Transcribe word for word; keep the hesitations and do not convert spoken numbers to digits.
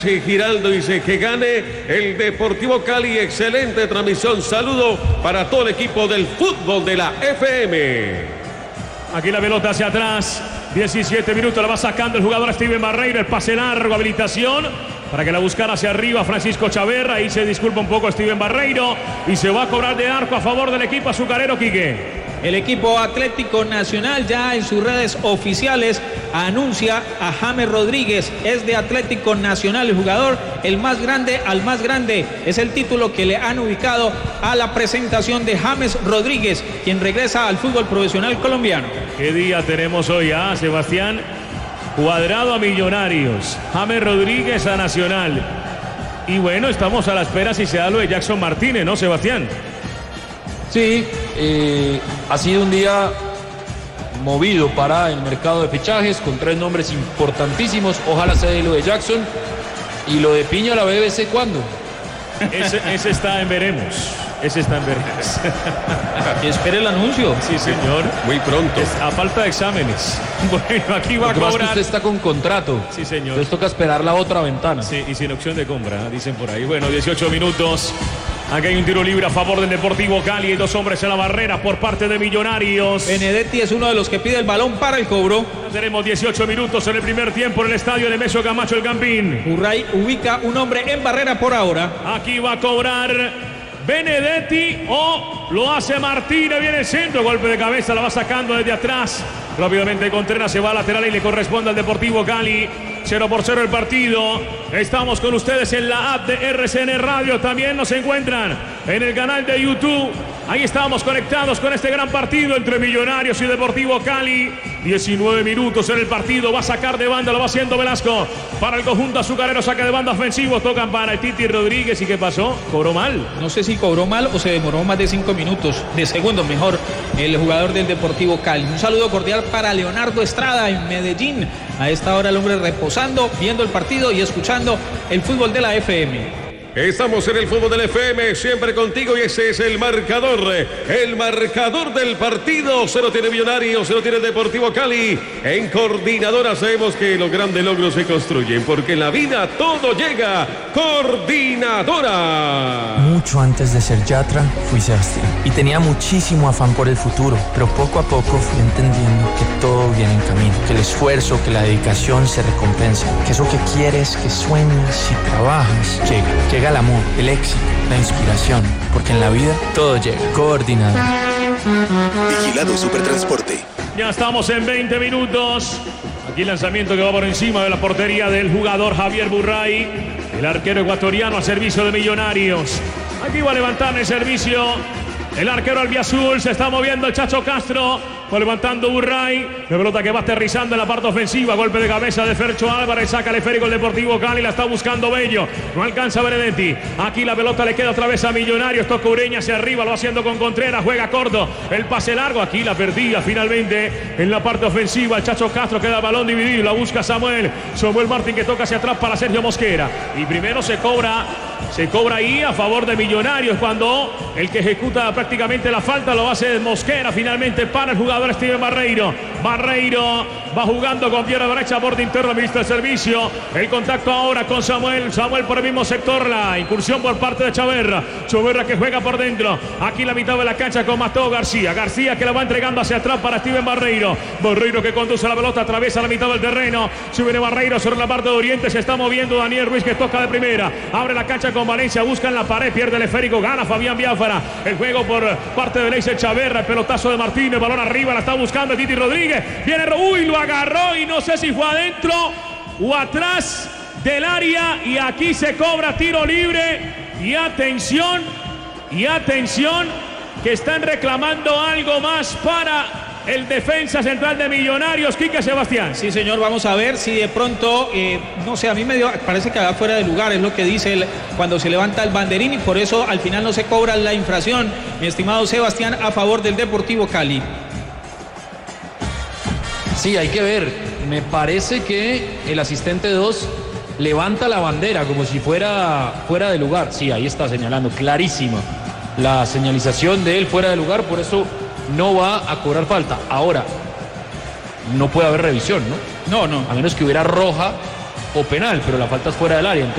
Sí, Giraldo dice que gane el Deportivo Cali. Excelente transmisión. Saludo para todo el equipo del fútbol de la F M. Aquí la pelota hacia atrás. diecisiete minutos. La va sacando el jugador Steven Barreiro. El pase largo. Habilitación para que la buscara hacia arriba Francisco Chaverra. Ahí se disculpa un poco Steven Barreiro. Y se va a cobrar de arco a favor del equipo azucarero, Quique. El equipo Atlético Nacional ya en sus redes oficiales anuncia a James Rodríguez. Es de Atlético Nacional el jugador, el más grande al más grande. Es el título que le han ubicado a la presentación de James Rodríguez, quien regresa al fútbol profesional colombiano. ¿Qué día tenemos hoy, ah, Sebastián? Cuadrado a Millonarios, James Rodríguez a Nacional. Y bueno, estamos a la espera si se da lo de Jackson Martínez, ¿no, Sebastián? Sí, eh, ha sido un día movido para el mercado de fichajes con tres nombres importantísimos. Ojalá se dé lo de Jackson y lo de Piña, la B B C, ¿cuándo? Ese, ese está en veremos. Ese está en veremos. Que espere el anuncio. Sí, señor. Muy pronto. Es a falta de exámenes. Bueno, aquí va a cobrar. Que usted está con contrato. Sí, señor. Entonces toca esperar la otra ventana. Sí, y sin opción de compra, dicen por ahí. Bueno, dieciocho minutos. Aquí hay un tiro libre a favor del Deportivo Cali. Hay dos hombres en la barrera por parte de Millonarios. Benedetti es uno de los que pide el balón para el cobro. Ya tenemos dieciocho minutos en el primer tiempo en el estadio de Nemesio Camacho, el Campín. Urray ubica un hombre en barrera por ahora. Aquí va a cobrar Benedetti o lo hace Martínez. Viene el centro, golpe de cabeza, la va sacando desde atrás. Rápidamente Contreras se va a lateral y le corresponde al Deportivo Cali. cero por cero el partido. Estamos con ustedes en la app de R C N Radio. También nos encuentran en el canal de YouTube. Ahí estamos conectados con este gran partido entre Millonarios y Deportivo Cali. diecinueve minutos en el partido. Va a sacar de banda, lo va haciendo Velasco. Para el conjunto azucarero, saque de banda ofensivo. Tocan para el Titi Rodríguez. ¿Y qué pasó? ¿Cobró mal? No sé si cobró mal o se demoró más de cinco minutos. De segundos mejor, el jugador del Deportivo Cali. Un saludo cordial para Leonardo Estrada en Medellín. A esta hora el hombre reposando, viendo el partido y escuchando el fútbol de la F M. Estamos en el fútbol del F M, siempre contigo, y ese es el marcador. El marcador del partido. Cero tiene Millonarios, cero tiene el Deportivo Cali. En Coordinadora sabemos que los grandes logros se construyen, porque en la vida todo llega. Coordinadora. Mucho antes de ser Yatra, fui Sebastián. Y tenía muchísimo afán por el futuro. Pero poco a poco fui entendiendo que todo viene en camino. Que el esfuerzo, que la dedicación se recompensa. Que eso que quieres, que sueñas y trabajas, llega. Llega el amor, el éxito, la inspiración, porque en la vida todo llega. Coordinado. Vigilado Supertransporte. Ya estamos en veinte minutos. Aquí el lanzamiento que va por encima de la portería del jugador Javier Burray, el arquero ecuatoriano a servicio de Millonarios. Aquí va a levantar el servicio el arquero albiazul. Se está moviendo el Chacho Castro. Va levantando Burray. La pelota que va aterrizando en la parte ofensiva. Golpe de cabeza de Fercho Álvarez. Saca el esférico el Deportivo Cali. La está buscando Bello. No alcanza Benedetti. Aquí la pelota le queda otra vez a Millonarios. Toca Ureña hacia arriba. Lo va haciendo con Contreras. Juega corto. El pase largo. Aquí la perdida finalmente en la parte ofensiva. El Chacho Castro queda el balón dividido. La busca Samuel. Samuel Martín que toca hacia atrás para Sergio Mosquera. Y primero se cobra. Se cobra ahí a favor de Millonarios cuando el que ejecuta prácticamente la falta lo hace Mosquera finalmente para el jugador Steven Barreiro. Barreiro va jugando con pierna derecha, borde interno, ministro de servicio. El contacto ahora con Samuel. Samuel por el mismo sector. La incursión por parte de Chaverra. Chaverra que juega por dentro. Aquí la mitad de la cancha con Mateo García. García que la va entregando hacia atrás para Steven Barreiro. Barreiro que conduce la pelota, atraviesa la mitad del terreno. Sube Barreiro sobre la parte de oriente. Se está moviendo Daniel Ruiz que toca de primera. Abre la cancha con Valencia. Busca en la pared. Pierde el esférico. Gana Fabián Biafara. El juego por parte de Leiser Chaverra. El pelotazo de Martínez. Balón arriba. La está buscando Titi Rodríguez. Viene, uy, lo agarró y no sé si fue adentro o atrás del área. Y aquí se cobra tiro libre. Y atención, y atención, que están reclamando algo más para el defensa central de Millonarios, Quique Sebastián. Sí, señor, vamos a ver si de pronto, eh, no sé, a mí me dio, parece que va fuera de lugar, es lo que dice el, cuando se levanta el banderín y por eso al final no se cobra la infracción, mi estimado Sebastián, a favor del Deportivo Cali. Sí, hay que ver. Me parece que el asistente dos levanta la bandera como si fuera fuera de lugar. Sí, ahí está señalando, clarísima la señalización de él fuera de lugar, por eso no va a cobrar falta. Ahora, no puede haber revisión, ¿no? No, no. A menos que hubiera roja o penal, pero la falta es fuera del área.